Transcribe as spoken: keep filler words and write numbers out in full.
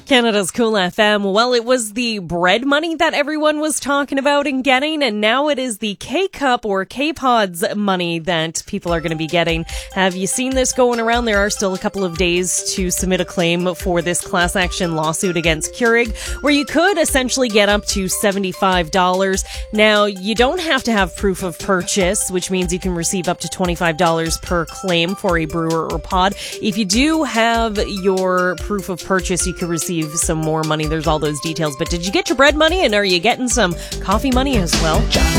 Canada's Cool F M. Well, it was the bread money that everyone was talking about and getting, and now it is the K-Cup or K-Pods money that people are going to be getting. Have you seen this going around? There are still a couple of days to submit a claim for this class action lawsuit against Keurig, where you could essentially get up to seventy-five dollars. Now, you don't have to have proof of purchase, which means you can receive up to twenty-five dollars per claim for a brewer or pod. If you do have your proof of purchase, you could receive some more money. There's all those details. But did you get your bread money, and are you getting some coffee money as well?